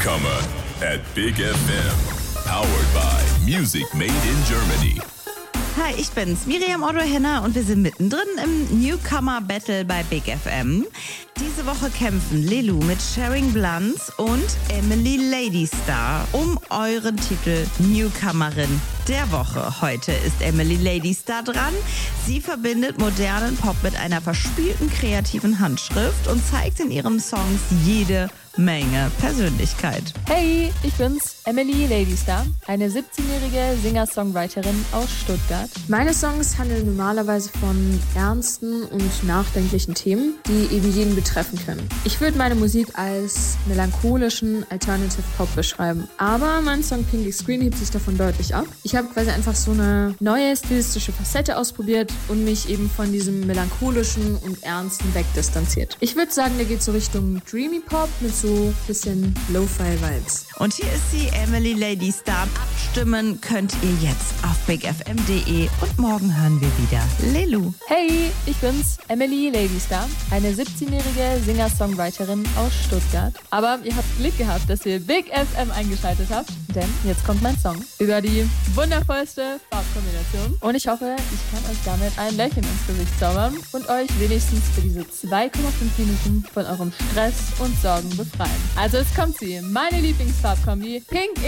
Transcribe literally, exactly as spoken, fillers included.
Newcomer at Big F M. Powered by Music Made in Germany. Hi, ich bin's, Miriam Otto Henner und wir sind mittendrin im Newcomer Battle bei Big F M. Diese Woche kämpfen Lelu mit Sharing Blunts und Emily Ladystar um euren Titel Newcomerin der Woche. Heute ist Emily Ladystar dran. Sie verbindet modernen Pop mit einer verspielten kreativen Handschrift und zeigt in ihren Songs jede Menge Persönlichkeit. Hey, ich bin's, Emily Ladystar, eine siebzehnjährige Singer-Songwriterin aus Stuttgart. Meine Songs handeln normalerweise von ernsten und nachdenklichen Themen, die eben jeden betreffen können. Ich würde meine Musik als melancholischen Alternative Pop beschreiben, aber mein Song Pinky Screen hebt sich davon deutlich ab. Ich habe quasi einfach so eine neue stilistische Facette ausprobiert und mich eben von diesem melancholischen und ernsten wegdistanziert. Ich würde sagen, der geht so Richtung Dreamy Pop mit so ein bisschen Lo-Fi-Vibes. Und hier ist sie, Emily Ladystar. Abstimmen könnt ihr jetzt auf big f m punkt d e und morgen hören wir wieder Lelu. Hey, ich bin's, Emily Ladystar, eine siebzehnjährige Singer-Songwriterin aus Stuttgart. Aber ihr habt Glück gehabt, dass ihr Big F M eingeschaltet habt, denn jetzt kommt mein Song über die wundervollste Farbkombination. Und ich hoffe, ich kann euch damit ein Lächeln ins Gesicht zaubern und euch wenigstens für diese zwei Komma fünf Minuten von eurem Stress und Sorgen befreien. Also es kommt sie, meine Lieblingsfarbkombi, Pink